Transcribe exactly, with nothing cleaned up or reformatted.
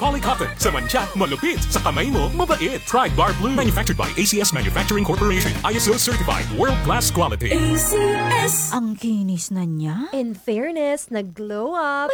Polycotton. Sa mantsa, malupit. Sa kamay mo, mabait. Try Bar Blue. Manufactured by A C S Manufacturing Corporation. I S O certified. World-class quality. A C S. Ang kinis na niya. In fairness, nag-glow up.